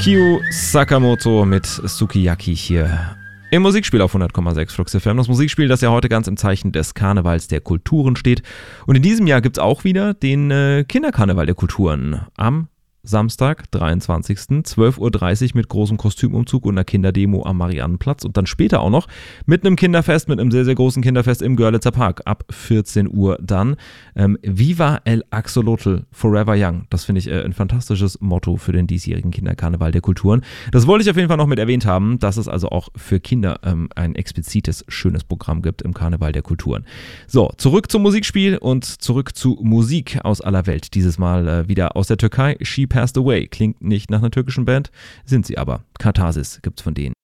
Kyu Sakamoto mit Sukiyaki hier im Musikspiel auf 100,6 Flux FM. Das Musikspiel, das ja heute ganz im Zeichen des Karnevals der Kulturen steht. Und in diesem Jahr gibt es auch wieder den Kinderkarneval der Kulturen am Samstag, 23. 12.30 Uhr mit großem Kostümumzug und einer Kinderdemo am Mariannenplatz und dann später auch noch mit einem Kinderfest, mit einem sehr, sehr großen Kinderfest im Görlitzer Park ab 14 Uhr dann. Viva el Axolotl, Forever Young. Das finde ich ein fantastisches Motto für den diesjährigen Kinderkarneval der Kulturen. Das wollte ich auf jeden Fall noch mit erwähnt haben, dass es also auch für Kinder ein explizites, schönes Programm gibt im Karneval der Kulturen. So, zurück zum Musikspiel und zurück zu Musik aus aller Welt. Dieses Mal wieder aus der Türkei. She Passed Away. Klingt nicht nach einer türkischen Band, sind sie aber. Katharsis gibt's von denen.